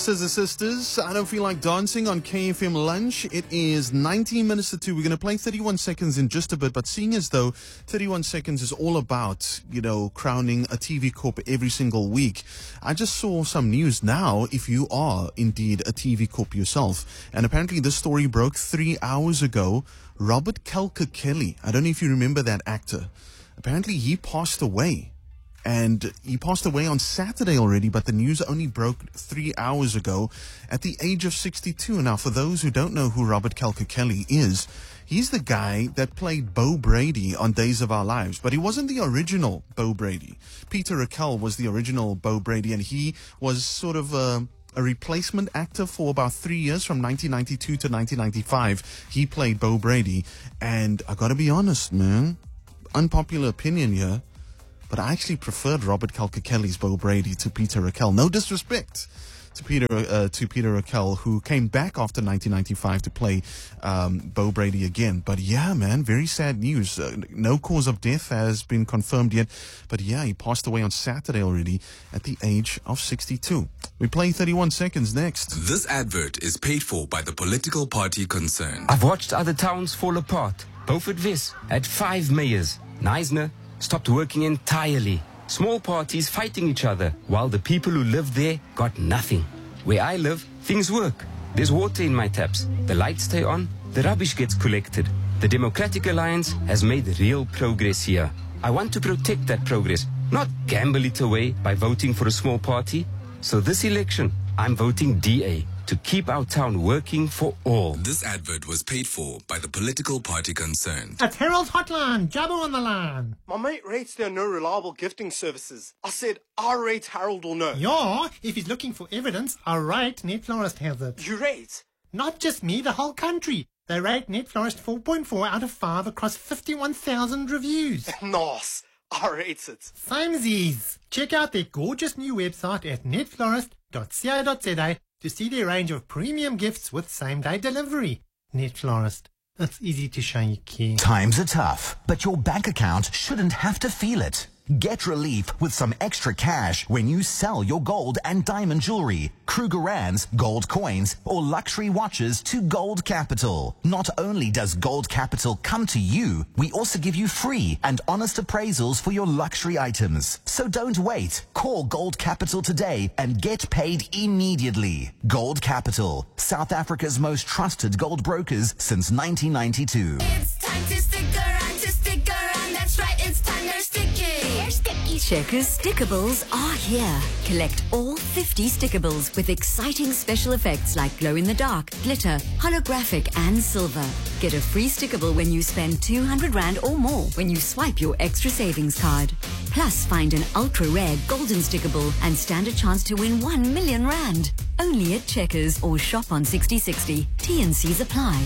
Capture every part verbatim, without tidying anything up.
Scissor Sisters, I Don't Feel Like Dancing on K F M Lunch. It is nineteen minutes to two. We're going to play thirty-one seconds in just a bit, but seeing as though thirty-one seconds is all about, you know, crowning a T V Corp every single week, I just saw some news now, if you are indeed a T V Corp yourself. And apparently this story broke three hours ago. Robert Kelker-Kelly, I don't know if you remember that actor. Apparently he passed away. And he passed away on Saturday already, but the news only broke three hours ago at the age of sixty-two. Now, for those who don't know who Robert Kelker-Kelly is, he's the guy that played Bo Brady on Days of Our Lives, but he wasn't the original Bo Brady. Peter Raquel was the original Bo Brady, and he was sort of a, a replacement actor for about three years, from nineteen ninety-two to nineteen ninety-five. He played Bo Brady, and I gotta be honest, man, unpopular opinion here, but I actually preferred Robert Kelker-Kelly's Bo Brady to Peter Raquel. No disrespect to Peter uh, to Peter Raquel, who came back after nineteen ninety-five to play um, Bo Brady again. But yeah, man, very sad news. Uh, no cause of death has been confirmed yet. But yeah, he passed away on Saturday already at the age of sixty-two. We play thirty-one seconds next. This advert is paid for by the political party concerned. I've watched other towns fall apart. Beaufort Wes had five mayors. Neisner stopped working entirely. Small parties fighting each other, while the people who lived there got nothing. Where I live, things work. There's water in my taps. The lights stay on. The rubbish gets collected. The Democratic Alliance has made real progress here. I want to protect that progress, not gamble it away by voting for a small party. So this election, I'm voting D A to keep our town working for all. This advert was paid for by the political party concerned. It's Harold's Hotline. Jabba on the line. My mate rates there are no reliable gifting services. I said, I rate Harold will know. Yeah, if he's looking for evidence, I rate Net Florist has it. You rate? Not just me, the whole country. They rate Net Florist four point four out of five across fifty-one thousand reviews. Nice. I rate it. Samesies. Check out their gorgeous new website at netflorist dot co dot za to see their range of premium gifts with same-day delivery. Net Florist. It's easy to show you care. Times are tough, but your bank account shouldn't have to feel it. Get relief with some extra cash when you sell your gold and diamond jewelry, Krugerrands, gold coins, or luxury watches to Gold Capital. Not only does Gold Capital come to you, we also give you free and honest appraisals for your luxury items. So don't wait. Call Gold Capital today and get paid immediately. Gold Capital, South Africa's most trusted gold brokers since nineteen ninety-two. It's time to stick around, to stick around. That's right, it's time to stick it. Checkers Stickables are here. Collect all fifty Stickables with exciting special effects like glow-in-the-dark, glitter, holographic and silver. Get a free Stickable when you spend two hundred rand or more when you swipe your extra savings card. Plus, find an ultra-rare golden Stickable and stand a chance to win one million rand. Only at Checkers or shop on sixty sixty. T and C's apply.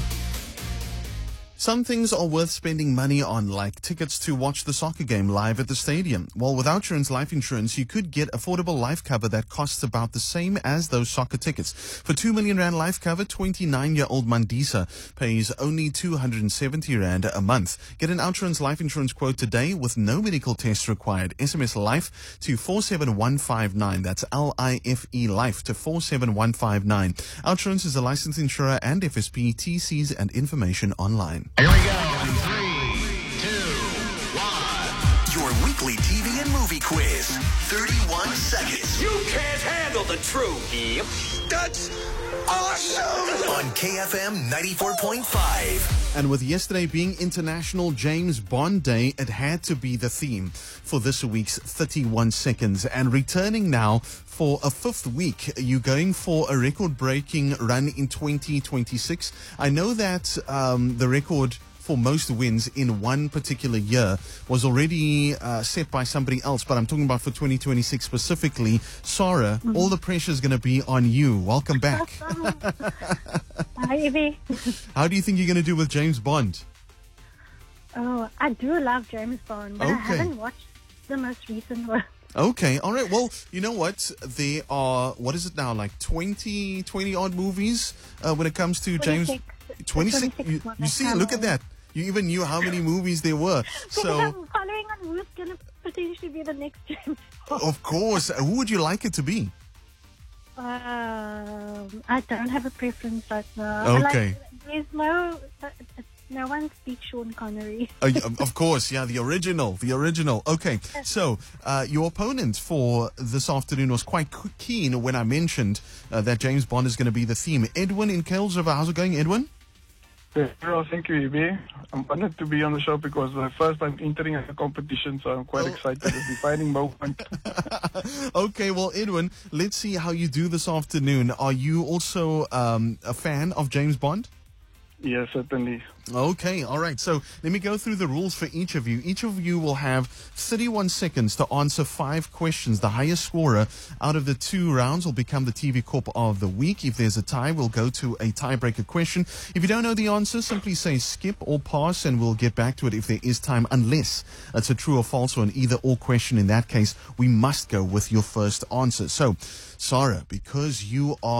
Some things are worth spending money on, like tickets to watch the soccer game live at the stadium. Well, with Outsurance Life Insurance, you could get affordable life cover that costs about the same as those soccer tickets. For two million rand life cover, twenty-nine-year-old Mandisa pays only two hundred seventy rand a month. Get an Outsurance Life Insurance quote today with no medical tests required. S M S LIFE to four seven one five nine. That's L I F E LIFE to four seven one five nine. Outsurance is a licensed insurer and F S P. T Cs and information online. Here we go. Three, two, one. Your weekly T V and movie quiz. thirty-one seconds. You can't handle the truth. Yep. That's awesome. On K F M ninety-four point five. And with yesterday being International James Bond Day, it had to be the theme for this week's thirty-one seconds. And returning now for a fifth week, you're going for a record-breaking run in twenty twenty-six. I know that um, the record for most wins in one particular year was already uh, set by somebody else, but I'm talking about for twenty twenty-six specifically. Sarah, mm-hmm. all the pressure is going to be on you. Welcome back. Hi, Evie. How do you think you're going to do with James Bond? Oh, I do love James Bond, but okay. I haven't watched the most recent one. Okay, all right. Well, you know what? There are, what is it now, like twenty, twenty odd movies uh, when it comes to James... twenty-six. You, you see, look at that. You even knew how many movies there were. So I'm following on who's going to potentially be the next James Bond. Of course. Who would you like it to be? Um, I don't have a preference right now. Okay. Like, there's no, uh, no one speaks Sean Connery. Uh, y- of course, yeah, the original, the original. Okay, so uh, your opponent for this afternoon was quite c- keen when I mentioned uh, that James Bond is going to be the theme. Edwin in Kuilsriver, how's it going, Edwin? Very well, thank you, E B. I'm honored to be on the show because my first time entering a competition, so I'm quite Oh. excited. It's a defining moment. Okay, well, Edwin, let's see how you do this afternoon. Are you also um, a fan of James Bond? Yes, certainly. Okay, all right. So let me go through the rules for each of you. Each of you will have thirty-one seconds to answer five questions. The highest scorer out of the two rounds will become the T V Corp of the week. If there's a tie, we'll go to a tiebreaker question. If you don't know the answer, simply say skip or pass, and we'll get back to it if there is time, unless it's a true or false or an either or question. In that case, we must go with your first answer. So, Sarah, because you are